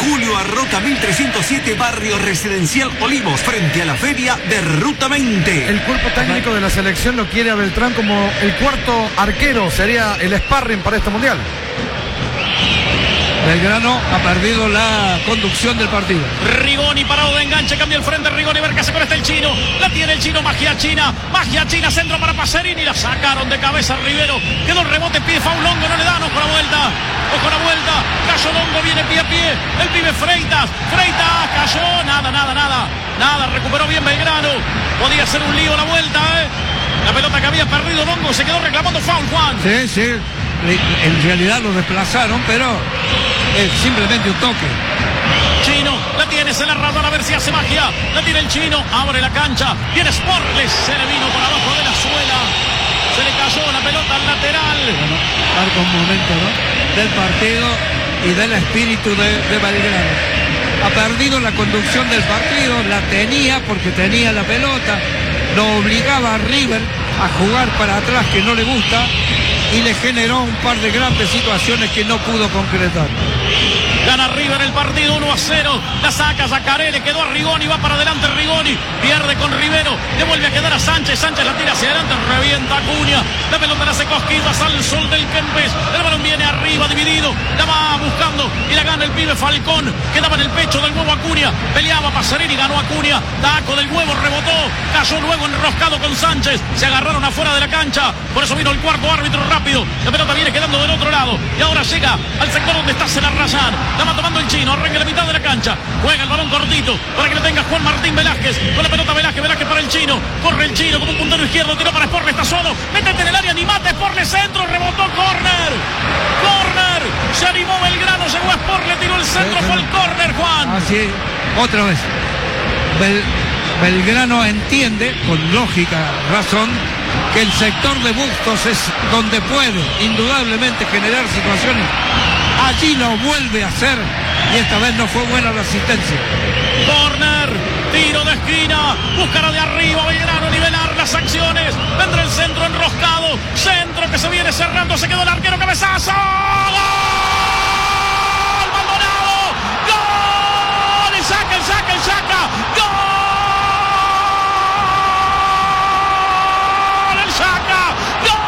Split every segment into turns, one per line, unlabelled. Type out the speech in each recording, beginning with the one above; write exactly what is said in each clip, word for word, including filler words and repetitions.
julio a Roca mil trescientos siete, barrio residencial Olivos, frente a la feria de Ruta veinte.
El cuerpo técnico de la selección lo quiere a Beltrán como el cuarto arquero, sería el sparring para este mundial.
Belgrano ha perdido la conducción del partido.
Rigoni parado de enganche, cambia el frente Rigoni, ver qué hace con este el chino. La tiene el chino, magia china, magia china, centro para Pacerini, la sacaron de cabeza Rivero. Quedó el rebote, pide Faulongo, no le dan, ojo la vuelta, ojo la vuelta. Cayó Longo, viene pie a pie, el pibe Freitas, Freitas, cayó, nada, nada, nada, nada, recuperó bien Belgrano. Podía ser un lío la vuelta, eh. La pelota que había perdido Longo se quedó reclamando foul, Juan.
Sí, sí, en realidad lo desplazaron, pero es simplemente un toque.
Chino, la tiene, se la ratan a ver si hace magia. La tiene el chino, abre la cancha. Viene Sporles, se le vino por abajo de la suela. Se le cayó la pelota al lateral.
Bueno, marca un momento, ¿no?, del partido y del espíritu de, de Belgrano. Ha perdido la conducción del partido, la tenía porque tenía la pelota. Lo obligaba a River a jugar para atrás, que no le gusta, y le generó un par de grandes situaciones que no pudo concretar.
Gana River el partido uno a cero. La saca Zaccarelli, quedó a Rigoni, va para adelante Rigoni. Pierde con Rivero, devuelve a quedar a Sánchez. Sánchez la tira hacia adelante, revienta Acuña. La pelota la hace cosquillas al sol del Kempes. El balón viene arriba, dividido. La va buscando y la gana el pibe Falcón. Quedaba en el pecho del huevo Acuña. Peleaba Pacerini, ganó Acuña. Taco del huevo, rebotó. Cayó luego enroscado con Sánchez. Se agarraron afuera de la cancha. Por eso vino el cuarto árbitro rápido. La pelota viene quedando del otro lado. Y ahora llega al sector donde está Senarrayán. La va tomando el chino, arranca la mitad de la cancha. Juega el balón cortito para que lo tenga Juan Martín Velázquez. Con la pelota Velázquez, Velázquez para el chino. Corre el chino como un puntero izquierdo, tiró para Sporles, está solo. Métete en el área, animate, Sporles, centro, rebotó, córner. Córner. Se animó Belgrano, llegó a Sporles, tiró el centro, fue el córner, Juan.
Así, otra vez. Bel, Belgrano entiende, con lógica razón, que el sector de Bustos es donde puede indudablemente generar situaciones. Allí lo vuelve a hacer y esta vez no fue buena la asistencia.
Corner, tiro de esquina, buscará de arriba Belgrano nivelar las acciones. Vendrá el centro enroscado, centro que se viene cerrando, se quedó el arquero, cabezazo. ¡Gol! ¡Maldonado! ¡Gol! ¡El saca, el saca, el saca! ¡Gol! ¡El saca! ¡Gol!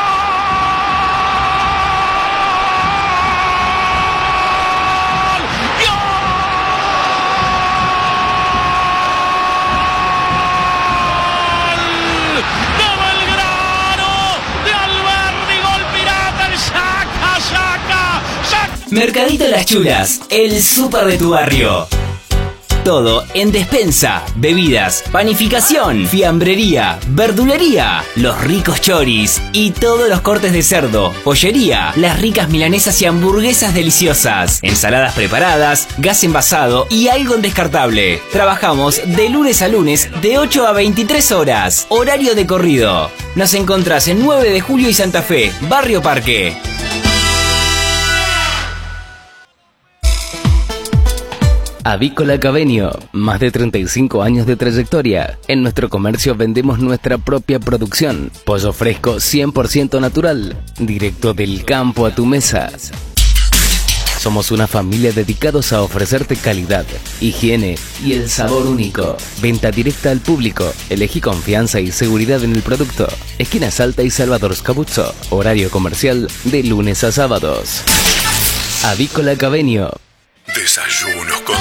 Mercadito Las Chulas, el súper de tu barrio. Todo en despensa, bebidas, panificación, fiambrería, verdulería, los ricos choris y todos los cortes de cerdo, pollería, las ricas milanesas y hamburguesas deliciosas, ensaladas preparadas, gas envasado y algo en descartable. Trabajamos de lunes a lunes de ocho a veintitrés horas, horario de corrido. Nos encontrás en nueve de julio y Santa Fe, Barrio Parque. Avícola Cabenio, más de treinta y cinco años de trayectoria. En nuestro comercio vendemos nuestra propia producción. Pollo fresco cien por ciento natural, directo del campo a tu mesa. Somos una familia dedicados a ofrecerte calidad, higiene y el sabor único. Venta directa al público. Elegí confianza y seguridad en el producto. Esquina Salta y Salvador Scabuzzo. Horario comercial de lunes a sábados. Avícola Cabenio.
Desayunos con